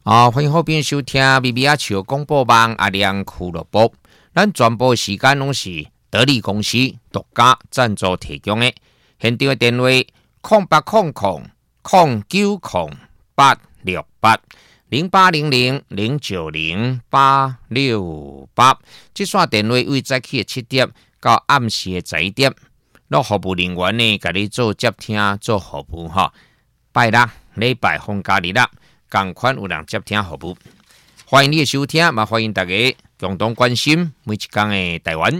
欢迎后边收听 BBR 球广播网阿亮俱乐部。咱全部时间拢是得力公司独家赞助提供的。现场的电话0800-868-0800-090-868。这线电话为早起的7点到暗时的11点，那服务人员呢，给你做接听做服务哈。拜六、礼拜、放假日啦，同款有人接听服务。欢迎你的收听，嘛欢迎大家共同关心每一天的台湾。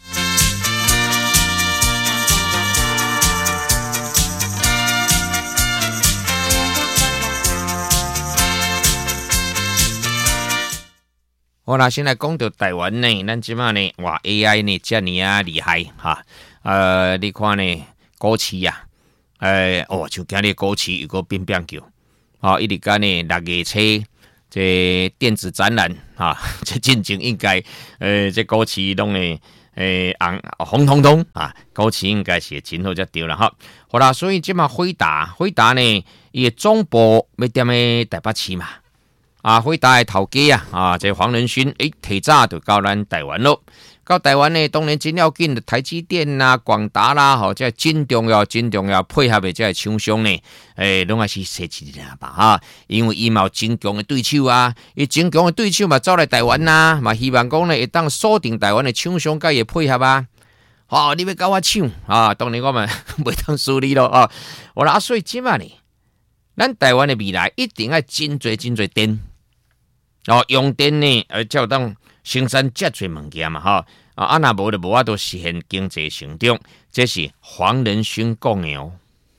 好啦，先来讲到台湾呢，咱即马呢，哇 AI 呢遮尼啊厉害哈，你看呢，股市啊，就今日股市有个变叫，一直间呢6月初这电子展览哈，这进前应该这股市拢呢红彤彤啊，股市应该是真好才对了哈。好啦，所以即马辉达呢，伊的总部要踮咧台北市嘛。辉达的头家这黄仁勋提早就到咱台湾咯。到台湾呢，当然真要紧的台积电啦、广达啦，这真重要配合的这厂商呢，拢还是设置啦吧哈。因为伊嘛有真强的对手啊，伊真强的对手嘛走来台湾啦，嘛希望讲呢会当锁定台湾的厂商，甲伊配合啊。你要甲我抢当然我们袂当输你咯啊。好啦，所以即嘛呢，咱台湾的未来一定要真侪电。用电呢，才有当生产遮侪物件嘛哈。若无就无法度实现经济成长，这是黄仁勋讲的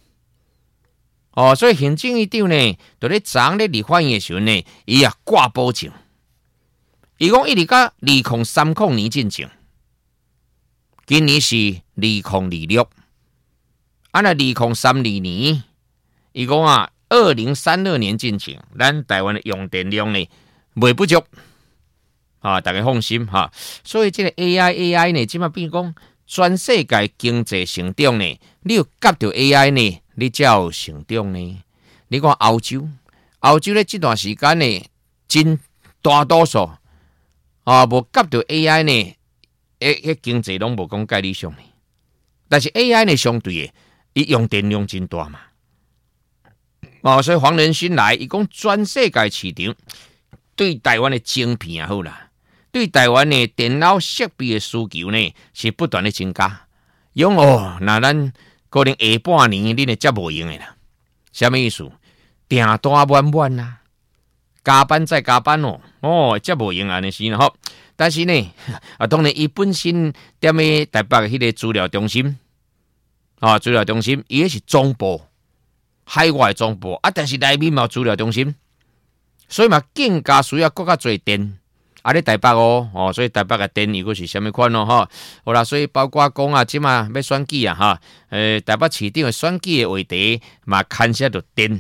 所以行政院长呢，在咧昨咧立法院的时候呢，伊也挂保证，伊讲一直到2030年进前，今年是2026，那2032年，伊讲2032年进前，咱台湾的用电量呢。袂不足大家放心哈。所以这个 AI 呢，即马变讲全世界经济成长呢，你有夹到 AI 呢，你才有成长呢。你看欧洲咧这段时间呢，真大多数无夹到 AI 呢，经济拢无讲介理想呢。但是 AI 呢，相对的，伊用电量真大嘛。所以黄仁勋来，伊讲全世界市场。对台湾的晶片也好啦，对台湾的电脑设备的需求呢是不断的增加。用那咱可能下半年你就接无用的啦。什么意思？订单满啦，加班再加班接无用安尼是啦吼。但是呢，当然伊本身踮咧台北的迄个资料中心资料中心伊是总部，海外总部但是内面嘛有资料中心。所以嘛，更加需要更加多电。咧台北所以台北的电如果是什么款好啦，所以包括讲即马要选举台北市长的选举的话题嘛，牵涉到电。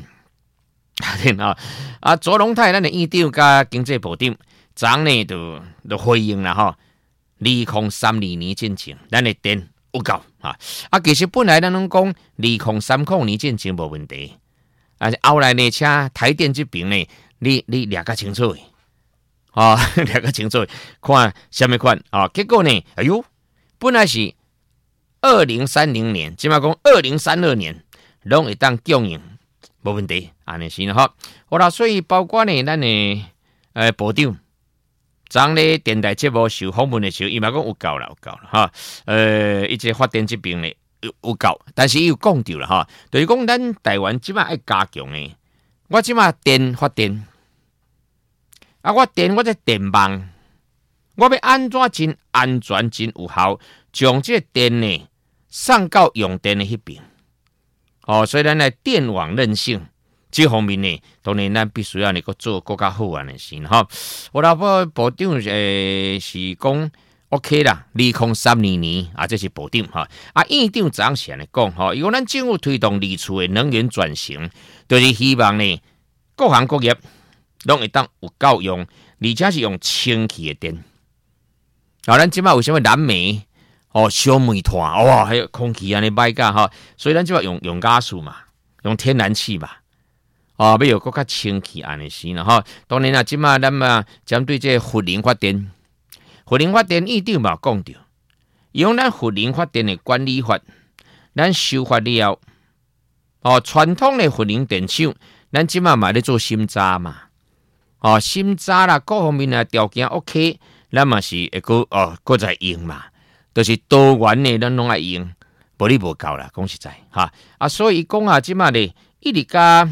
左荣泰咱的院长甲经济部长，昨呢就回应啦2032年进前，咱的电有够其实本来咱拢讲2030年进前无问题，后来呢，请台电这边呢。你了解清楚了解清楚，看什么款结果呢？本来是2030年，即马讲2032年，拢会当供应，无问题，安尼是啦好啦，所以包括呢，咱的部长，昨咧电台节目受访问的时候，伊嘛讲有够啦伊这发电这边呢有够，但是伊有讲到啦就是讲咱台湾即马爱加强的。我即马电发电，我这电网，我要安怎真安全、真有效，将这电呢送到用电的迄边。所以咱来电网韧性这方面呢，当然咱必须要能够做更加好安尼先我老婆部长是讲 OK 啦，2032年这是部长院长昨时安尼讲伊讲咱政府推动离厝的能源转型。就是希望呢，各行各业拢会当有够用，而且是用清气的电。咱即摆有啥物燃煤烧煤炭还有空气安尼歹噶所以咱即摆用瓦斯嘛，用天然气嘛。 要有更较清气安尼时啦哈。当然啦，即马咱嘛针对这核能发电，核能发电议长嘛讲着，用咱核能发电的管理法，咱修法了，传统的核能电厂，咱即马嘛咧做审查嘛，审查啦各方面啊条件 OK， 咱嘛是会搁再用嘛，就是多元的咱拢爱用，无你无够啦，讲实在哈所以讲啊，即马咧一直甲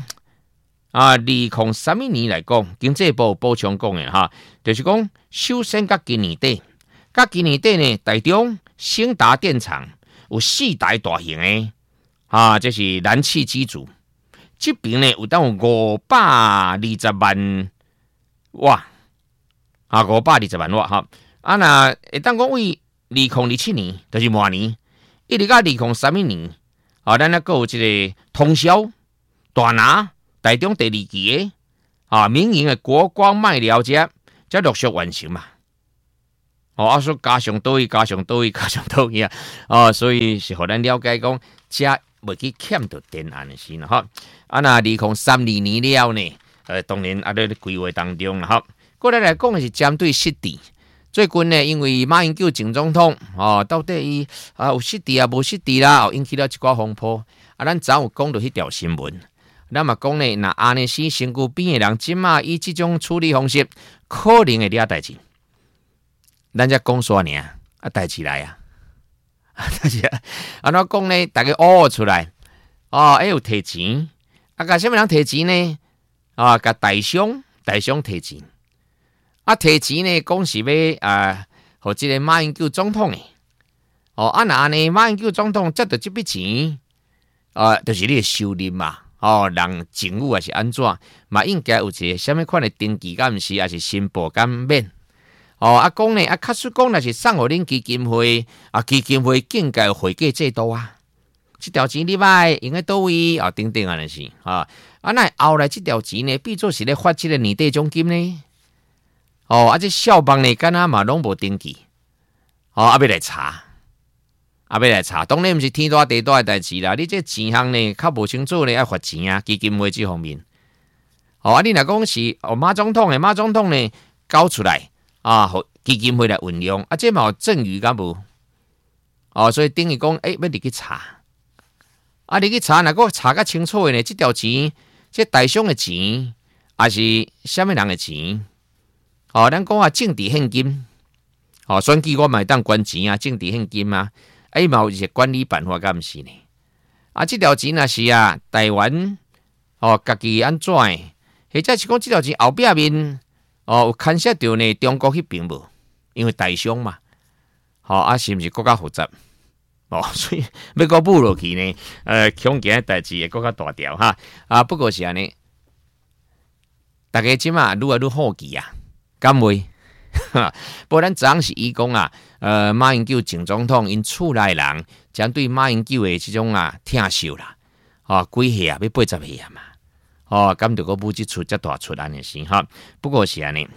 2031年来讲，经济部补充讲的哈，就是讲首先甲今年底呢，台中兴达电厂有4台大型的这是燃气机组，这边呢有当有520万瓦520万瓦哈。那会当讲为2027年，就是明年，一直到2031年，咱还有一个通宵大拿台中第2期的民营的国光麦寮才陆续完成嘛。说加上多位啊，所以是互咱了解讲，遮袂去欠到电安的事啦哈。那2032年了呢，当然咧规划当中啦哈。过来讲的是针对湿地，最近呢，因为马英九前总统到底伊有湿地无湿地啦，引起了一寡风波。咱早有讲到迄条新闻，咱嘛讲呢，那安尼是身躯边的人，即马以这种处理方式，可能会了代志。咱才讲说呢，代志来啊！但是怎讲呢？大家出来有提钱，甲什么人提钱呢？甲大商提钱，提钱呢，讲是要互这个马英九总统的那安尼马英九总统接到这笔钱，就是你的收入嘛。人政府还是安怎嘛？应该有一个什么款的登记，敢毋是？还是申报敢免？讲呢，确实讲那是送互恁基金会，基金会更该有会计制度啊。这条钱你歹用在倒位等等安尼是那后来这条钱呢，变做是咧发这个年底奖金呢？这校帮呢，敢若嘛拢无登记，要来查，当然毋是天大地大的代志啦。你这钱项呢，较无清楚呢，要罚钱啊，基金会这方面。你若讲是马总统呢交出来。基金会来运用这嘛有证据敢无？所以等于讲，要你去查，你去查，若个查较清楚的呢，这条钱，这大商的钱，还是什么人的钱？咱讲政治现金，选举我嘛会当捐钱啊，政治现金啊，嘛有一些管理办法，敢毋是呢？这条钱若是台湾家己安怎的？或者是讲这条钱后壁面？有牵涉到呢中国迄边无？因为大商嘛，是毋是更加复杂？所以要搁补落去呢，恐惊代志会更加大条哈。不过是安尼，大家即马愈来愈好奇啊，敢袂？不过咱昨是伊讲马英九前总统因厝内人针对马英九的这种疼惜啦，几岁要80岁嘛。咁就个不去出这大出安尼事哈。不过是安尼，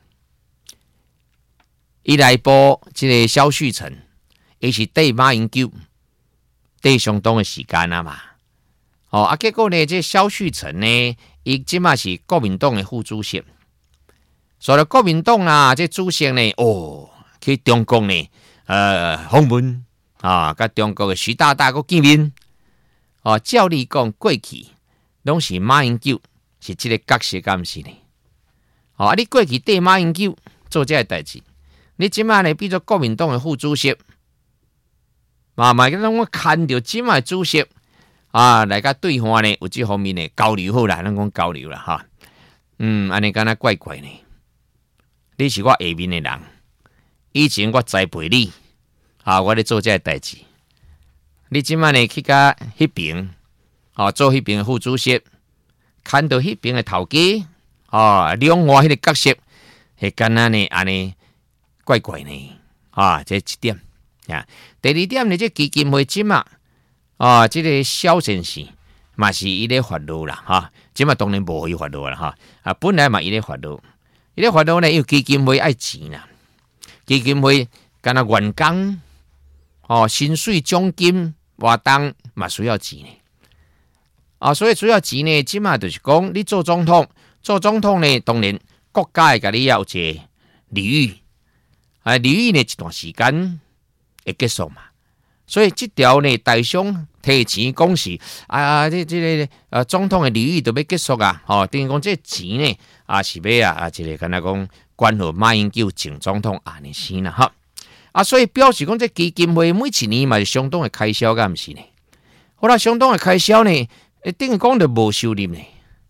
伊来报这个萧旭成，伊是对马英九对相当的时间嘛。结果呢，这萧旭成呢，伊即马是国民党的副主席，所以国民党这主席呢，去中国呢，访问甲中国的习大大个见面，照理讲过去。拢是马英九是这个角色，敢毋是呢？你过去对马英九做这个代志，你即马呢变做国民党的副主席，嘛让我看到即马主席来甲对方呢有这方面的交流好啦，咱讲交流啦哈。安尼敢若怪怪呢？你是我下面的人，以前我栽培你，我咧做这个代志，你即马呢去甲迄边。做迄边的副主席，看到迄边的头家，两外迄个角色，会敢若呢安尼怪怪呢，这一点。第二点呢，这基金会即嘛，这个萧先生嘛是伊咧发怒啦，即嘛当然无伊发怒啦，本来嘛伊咧发怒，呢，因为基金会爱钱啦，基金会敢若员工，薪水奖金活动嘛需要钱呢。 所以主要钱呢，即嘛就是讲你做总统呢，当然国家会甲你要有一个礼遇，礼遇呢一段时间会结束嘛。所以这条呢，大商提钱讲是这个总统的礼遇都要结束啊，等于讲这钱呢是要这个敢若讲关乎马英九前总统安尼先啦哈。所以表示讲这基金会每一年嘛是相当的开销，敢毋是呢？好啦，相当的开销呢，等于讲就无收入呢。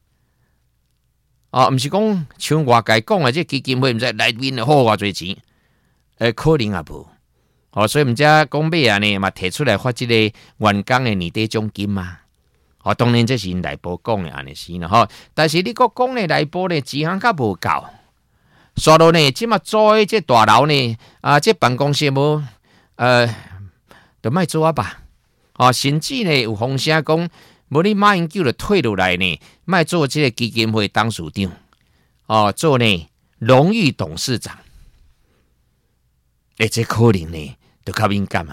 毋是讲像外界讲的这基金会毋知内面好偌侪钱，可能也无。所以毋知讲尾啊呢嘛提出来发这个员工的年底奖金嘛。当然这是因内部讲的安尼先啦吼。但是你讲呢内部呢钱项较无够，所以呢即马做的这大楼呢这办公室无就莫做吧。甚至呢有风声讲，无你马英九就退落来呢，莫做这个基金会董事长，做呢荣誉董事长。这可能呢就较敏感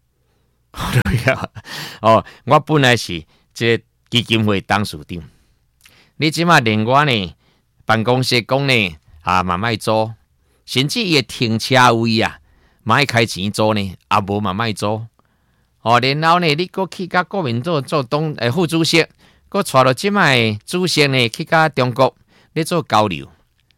我本来是这基金会董事长，你即马连我呢办公室讲呢嘛莫做，甚至伊的停车位嘛要开钱租呢，无嘛莫做。然后呢，你搁去甲国民党做副主席，搁带到即卖主席呢去甲中国咧做交流，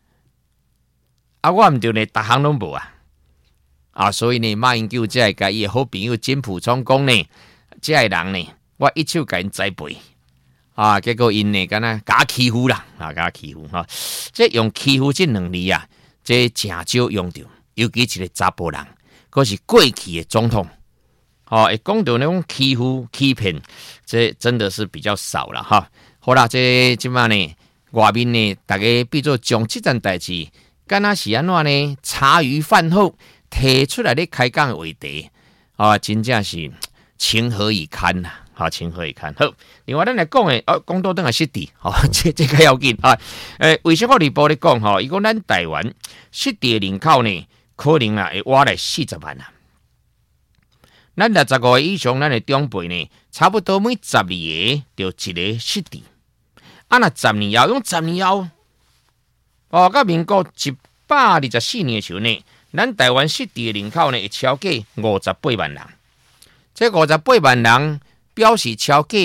我毋对呢，逐项拢无所以呢，马英九才会甲伊的好朋友金溥聪讲呢，这个人呢，我一手甲因栽培，结果因呢，敢若甲欺负啦，甲欺负这用欺负这两字这真少用到，尤其一个查甫人，佫是过去的总统。会讲到那种欺负、欺骗，这真的是比较少了哈。好啦，这即摆呢，外面呢，大家比作将这件代志，敢若是安怎呢？茶余饭后提出来咧开讲的话题，真正是情何以堪呐！情何以堪。好，另外咱来讲的，讲到等下失地，这个要紧为什么日报咧讲伊讲咱台湾失地人口呢，可能会挖来40万咱65个以上，咱的长辈呢，差不多每12个就一个失智。那10年后，用10年后，到民国124年的时候呢，咱台湾失智的人口呢，会超过58万人。这58万人表示超过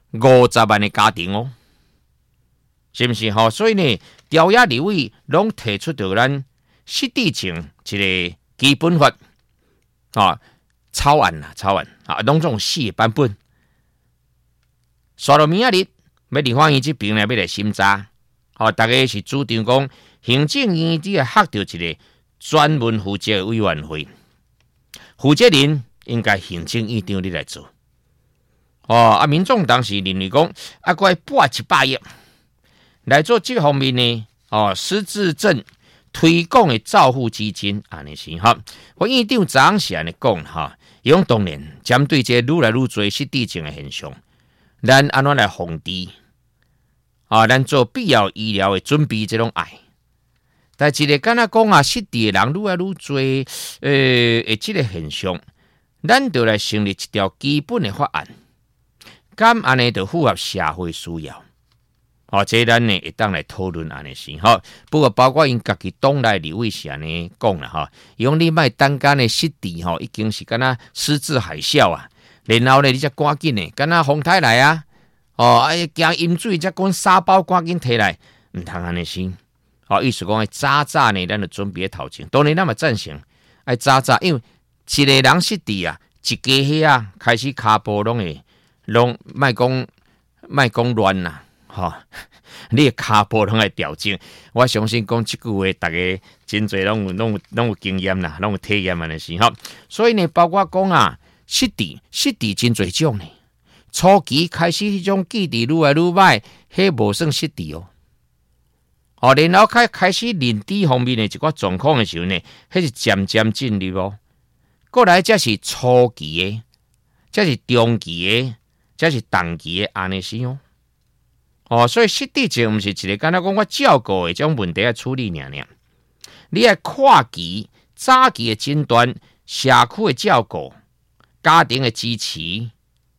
50万的家庭是不是？所以呢，调查立委拢提出到咱失智症一个基本法草案，拢种4个版本。刷到明仔日，要立法院这边要来审查。大家是主张讲，行政院只会合到一个专门负责的委员会，负责人应该行政院长你来做。民众当时认为讲，该拨100亿来做这方面呢，失智症推广的照护基金，安尼是我院长昨暗是安尼讲伊讲当然针对这愈来愈多失智症的现象，咱安怎来防治？咱做必要医疗的准备，这种爱。但一个敢若讲失智的人愈来愈多，这个现象，咱就来成立一条基本的法案，咁安尼就符合社会需要。这咱呢会当来讨论安尼是不过包括因家己党内立委是安尼讲啦伊讲你莫单干的失智已经是敢若失智海啸然后呢你才赶紧的，敢若风台来惊饮水才讲沙包赶紧摕来，毋通安尼先。意思讲早呢，咱就准备头前。当然咱嘛赞成爱早，因为一个人失智一家伙开始骹步拢莫讲乱啦。你的骹步拢会调整，我相信讲这句话，大家真侪拢有经验啦，拢有体验安尼是所以呢，包括讲失智真侪种呢。初期开始迄种记忆愈来愈歹，迄无算失智然后开始认知方面的一寡状况的时候呢，迄是渐渐进入过来才是初期的，才是中期的，才是长期的，安尼是所以失智症毋是一个敢若讲我照顾的这种问题来处理尔，你要跨期、早期的诊断、社区的照顾、家庭的支持，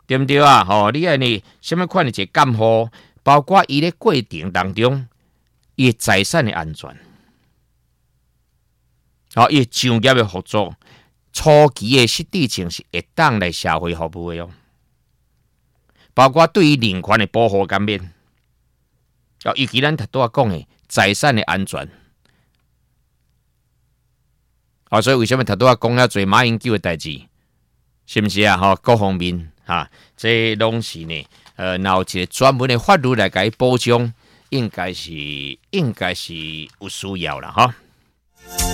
对不对啊？你安尼什么款的一个监护，包括伊咧过程当中，伊财产的安全，伊就业的合作，初期的失智症是会当来社会服务的哦。包括对于人权的保护方面，以及咱头拄仔讲的财产的安全。所以为什么头拄仔讲遐侪马英九的代志，是毋是啊？各方面这拢是呢，若有一个专门的法律来给保障，应该是有需要啦，